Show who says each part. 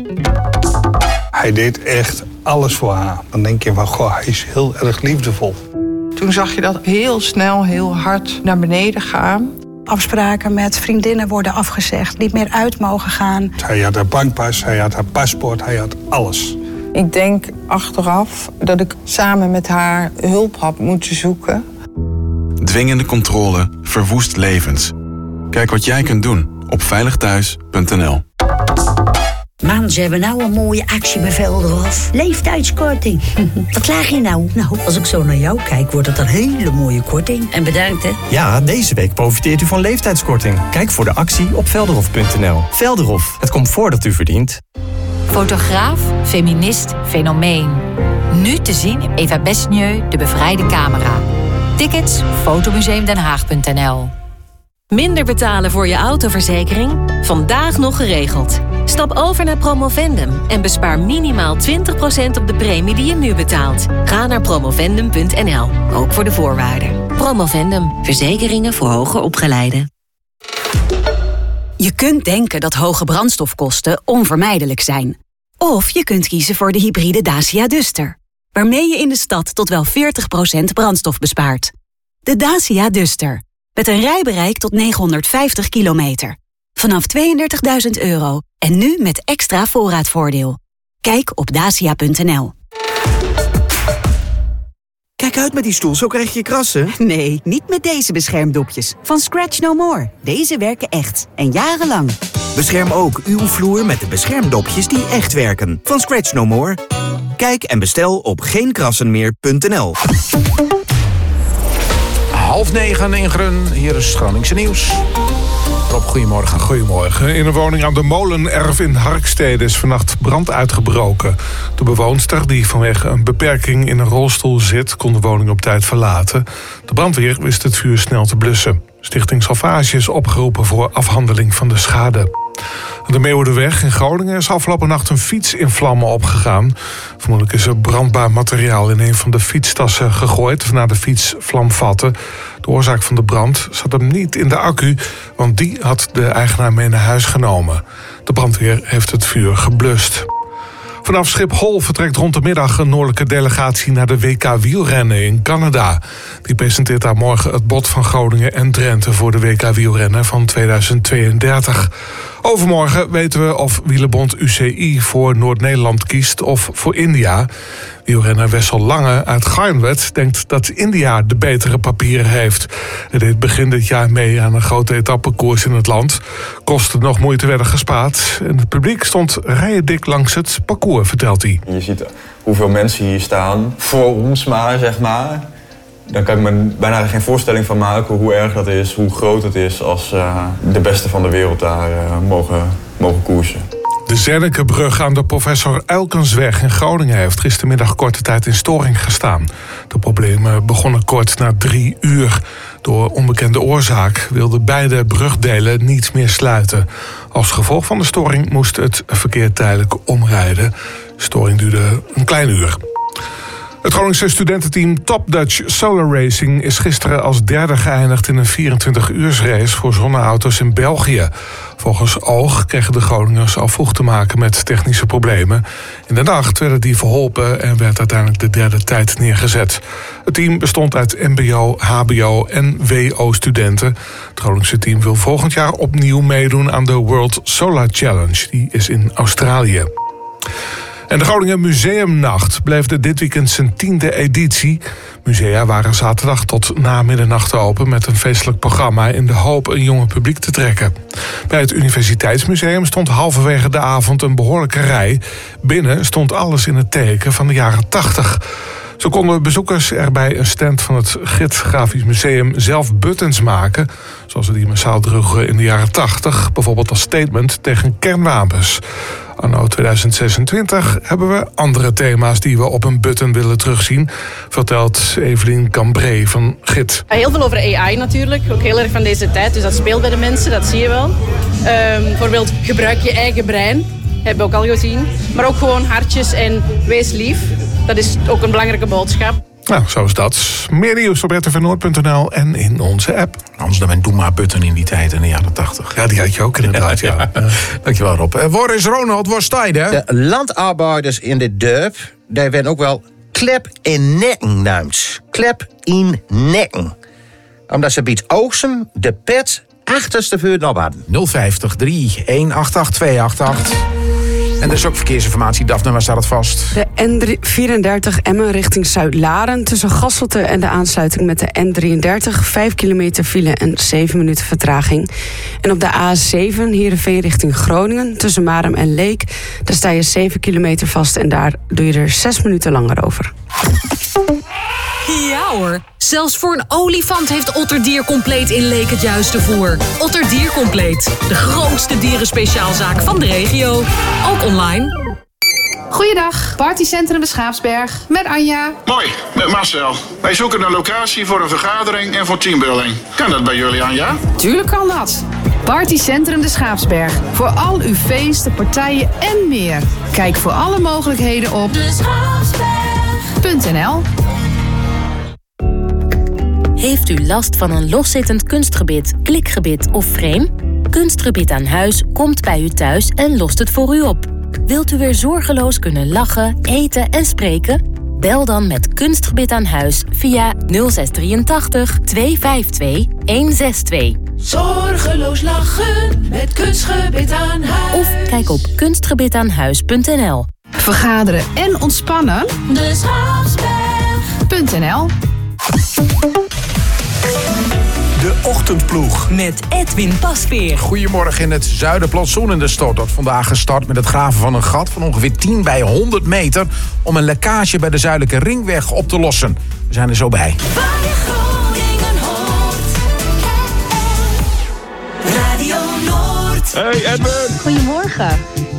Speaker 1: Hij deed echt alles voor haar. Dan denk je van, goh, hij is heel erg liefdevol.
Speaker 2: Toen zag je dat heel snel, heel hard naar beneden gaan.
Speaker 3: Afspraken met vriendinnen worden afgezegd, niet meer uit mogen gaan.
Speaker 1: Hij had haar bankpas, hij had haar paspoort, hij had alles.
Speaker 2: Ik denk achteraf dat ik samen met haar hulp had moeten zoeken.
Speaker 4: Dwingende controle verwoest levens. Kijk wat jij kunt doen op veiligthuis.nl.
Speaker 5: Man, ze hebben nou een mooie actie bij Velderhof. Leeftijdskorting. Wat klaag je nou? Nou, als ik zo naar jou kijk, wordt het een hele mooie korting. En bedankt, hè?
Speaker 6: Ja, deze week profiteert u van leeftijdskorting. Kijk voor de actie op velderhof.nl. Velderhof, het comfort dat u verdient.
Speaker 7: Fotograaf, feminist, fenomeen. Nu te zien in Eva Besnieu, De Bevrijde Camera. Tickets, fotomuseumdenhaag.nl.
Speaker 8: Minder betalen voor je autoverzekering? Vandaag nog geregeld. Stap over naar Promovendum en bespaar minimaal 20% op de premie die je nu betaalt. Ga naar promovendum.nl, ook voor de voorwaarden. Promovendum, verzekeringen voor hoger opgeleiden.
Speaker 9: Je kunt denken dat hoge brandstofkosten onvermijdelijk zijn. Of je kunt kiezen voor de hybride Dacia Duster, waarmee je in de stad tot wel 40% brandstof bespaart. De Dacia Duster, met een rijbereik tot 950 kilometer. Vanaf €32.000 en nu met extra voorraadvoordeel. Kijk op dacia.nl.
Speaker 10: Kijk uit met die stoel, zo krijg je krassen.
Speaker 9: Nee, niet met deze beschermdopjes. Van Scratch No More. Deze werken echt. En jarenlang.
Speaker 10: Bescherm ook uw vloer met de beschermdopjes die echt werken. Van Scratch No More. Kijk en bestel op geenkrassenmeer.nl.
Speaker 11: 8:30 in Grun. Hier is Groningse nieuws. Rob, goedemorgen.
Speaker 12: Goedemorgen. In een woning aan de Molenerf in Harkstede is vannacht brand uitgebroken. De bewoonster, die vanwege een beperking in een rolstoel zit, kon de woning op tijd verlaten. De brandweer wist het vuur snel te blussen. Stichting Salvage is opgeroepen voor afhandeling van de schade. Aan de Meeuwerderweg in Groningen is afgelopen nacht een fiets in vlammen opgegaan. Vermoedelijk is er brandbaar materiaal in een van de fietstassen gegooid, waarna de fiets vlam vatte. De oorzaak van de brand zat hem niet in de accu, want die had de eigenaar mee naar huis genomen. De brandweer heeft het vuur geblust. Vanaf Schiphol vertrekt rond de middag een noordelijke delegatie naar de WK wielrennen in Canada. Die presenteert daar morgen het bod van Groningen en Drenthe voor de WK wielrennen van 2032. Overmorgen weten we of wielerbond UCI voor Noord-Nederland kiest of voor India. Wielrenner Wessel Lange uit Garnwerd denkt dat India de betere papieren heeft. Hij deed begin dit jaar mee aan een grote etappekoers in het land. Kosten nog moeite werden gespaard. En het publiek stond rijen dik langs het parcours, vertelt hij.
Speaker 13: Je ziet hoeveel mensen hier staan, voor ons maar, zeg maar. Dan kan ik me bijna geen voorstelling van maken hoe erg dat is, hoe groot het is als de beste van de wereld daar mogen koersen.
Speaker 12: De Zennekebrug aan de Professor Uilkensweg in Groningen heeft gistermiddag korte tijd in storing gestaan. De problemen begonnen kort na 3 uur. Door onbekende oorzaak wilden beide brugdelen niet meer sluiten. Als gevolg van de storing moest het verkeer tijdelijk omrijden. De storing duurde een klein uur. Het Groningse studententeam Top Dutch Solar Racing is gisteren als derde geëindigd in een 24-uursrace voor zonneauto's in België. Volgens Oog kregen de Groningers al vroeg te maken met technische problemen. In de nacht werden die verholpen en werd uiteindelijk de derde tijd neergezet. Het team bestond uit mbo, hbo en wo-studenten. Het Groningse team wil volgend jaar opnieuw meedoen aan de World Solar Challenge. Die is in Australië. En de Groningen Museumnacht bleef dit weekend zijn 10e editie. Musea waren zaterdag tot na middernacht open met een feestelijk programma in de hoop een jonge publiek te trekken. Bij het Universiteitsmuseum stond halverwege de avond een behoorlijke rij. Binnen stond alles in het teken van de jaren 80. Zo konden bezoekers er bij een stand van het Gids Grafisch Museum zelf buttons maken, zoals ze die massaal droegen in de jaren 80, bijvoorbeeld als statement tegen kernwapens. Anno 2026 hebben we andere thema's die we op een button willen terugzien, vertelt Evelien Cambré van GID.
Speaker 14: Heel veel over AI natuurlijk, ook heel erg van deze tijd, dus dat speelt bij de mensen, dat zie je wel. Bijvoorbeeld gebruik je eigen brein, hebben we ook al gezien. Maar ook gewoon hartjes en wees lief, dat is ook een belangrijke boodschap.
Speaker 12: Nou, zo is dat. Meer nieuws op rtvnoord.nl en in onze app.
Speaker 11: Anders dan mijn Doema-button in die tijd in de jaren 80.
Speaker 12: Ja, die had je ook inderdaad, ja.
Speaker 11: Dankjewel, Rob. Waar is Ronald? Waar sta je?
Speaker 15: De landarbeiders in dit dorp, daar werden ook wel klep in nekken genoemd. Klep in nekken. Omdat ze bij het oogsten de pet achterste vuur nog hadden.
Speaker 11: 050 3188 288. En er is ook verkeersinformatie. Daphne, waar staat het vast?
Speaker 16: De N34 Emmen richting Zuid-Laren. Tussen Gasselte en de aansluiting met de N33. 5 kilometer file en 7 minuten vertraging. En op de A7 Heerenveen richting Groningen. Tussen Marum en Leek. Daar sta je 7 kilometer vast en daar doe je er 6 minuten langer over.
Speaker 17: Ja hoor, zelfs voor een olifant heeft Otterdier Compleet in Leek het juiste voer. Otterdier Compleet, de grootste dierenspeciaalzaak van de regio. Ook online.
Speaker 18: Goeiedag, Partycentrum de Schaapsberg, met Anja.
Speaker 19: Mooi, met Marcel. Wij zoeken een locatie voor een vergadering en voor teambuilding. Kan dat bij jullie, Anja?
Speaker 18: Tuurlijk kan dat. Partycentrum de Schaapsberg. Voor al uw feesten, partijen en meer. Kijk voor alle mogelijkheden op deschaapsberg.nl.
Speaker 8: Heeft u last van een loszittend kunstgebit, klikgebit of frame? Kunstgebit aan huis komt bij u thuis en lost het voor u op. Wilt u weer zorgeloos kunnen lachen, eten en spreken? Bel dan met Kunstgebit aan huis via 0683 252 162.
Speaker 20: Zorgeloos lachen met Kunstgebit aan huis.
Speaker 8: Of kijk op kunstgebitaanhuis.nl.
Speaker 18: Vergaderen en ontspannen? Deschaapsberg.nl.
Speaker 21: De Ochtendploeg.
Speaker 17: Met Edwin Pasveer.
Speaker 11: Goedemorgen in het Zuiderplantsoen in de stad. Dat vandaag gestart met het graven van een gat van ongeveer 10 bij 100 meter... om een lekkage bij de Zuidelijke Ringweg op te lossen. We zijn er zo bij.
Speaker 20: Radio Noord.
Speaker 19: Hey Edwin.
Speaker 22: Goedemorgen.